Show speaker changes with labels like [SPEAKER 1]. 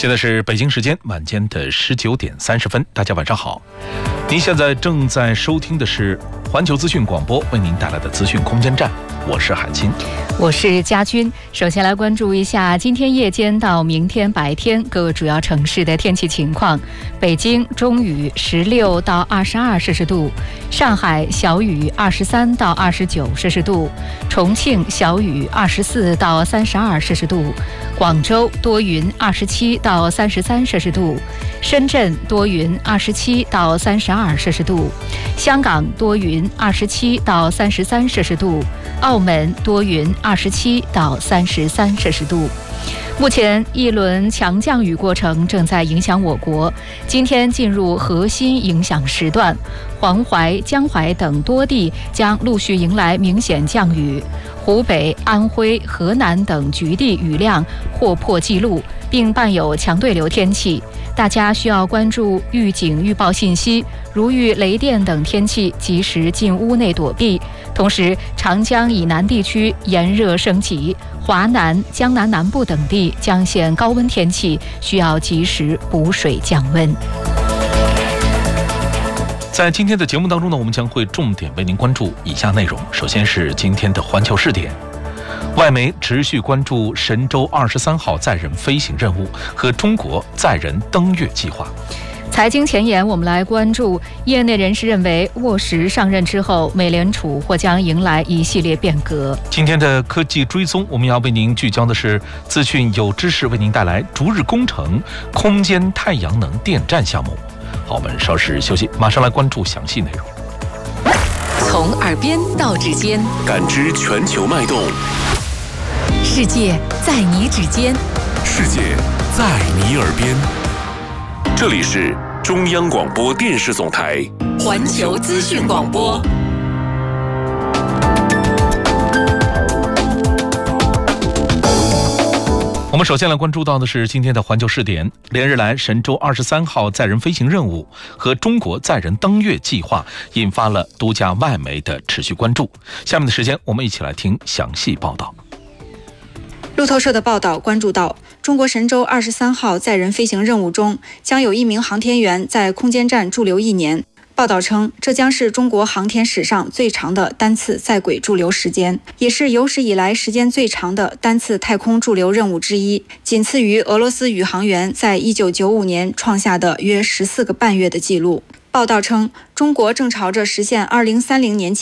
[SPEAKER 1] 现在是北京时间晚间的19点30分，大家晚上好。您现在正在收听的是环球资讯广播为您带来的资讯空间站，我是海清，
[SPEAKER 2] 我是佳君。首先来关注一下今天夜间到明天白天各主要城市的天气情况。北京中雨16到22摄氏度，上海小雨23到29摄氏度，重庆小雨24到32摄氏度，广州多云27到33摄氏度，深圳多云27到32摄氏度，香港多云27到33摄氏度，澳门多云27到33摄氏度。目前一轮强降雨过程正在影响我国，今天进入核心影响时段，黄淮、江淮等多地将陆续迎来明显降雨，湖北、安徽、河南等局地雨量或破纪录，并伴有强对流天气。大家需要关注预警预报信息，如遇雷电等天气，及时进屋内躲避。同时，长江以南地区炎热升级，华南、江南南部等地将现高温天气，需要及时补水降温。
[SPEAKER 1] 在今天的节目当中呢，我们将会重点为您关注以下内容。首先是今天的环球视点，外媒持续关注神舟23号载人飞行任务和中国载人登月计划。
[SPEAKER 2] 财经前沿，我们来关注业内人士认为，沃什上任之后，美联储或将迎来一系列变革。
[SPEAKER 1] 今天的科技追踪，我们要为您聚焦的是资讯有知识，为您带来逐日工程空间太阳能电站项目。好，我们稍事休息，马上来关注详细内容。
[SPEAKER 3] 从耳边到指尖，
[SPEAKER 4] 感知全球脉动。
[SPEAKER 3] 世界在你指尖，
[SPEAKER 4] 世界在你耳边。这里是中央广播电视总台
[SPEAKER 3] 环球资讯广播。
[SPEAKER 1] 我们首先来关注到的是今天的环球视点。连日来，神舟23号载人飞行任务和中国载人登月计划引发了多家外媒的持续关注。下面的时间，我们一起来听详细报道。
[SPEAKER 5] 路透社的报道关注到，中国神舟23号载人飞行任务中，将有1名航天员在空间站驻留1年。报道称，这将是中国航天史上最长的单次在轨驻留时间，也是有史以来时间最长的单次太空驻留任务之一，仅次于俄罗斯宇航员在1995年创下的约14个半月的纪录。报道称，中国正朝着实现2030年前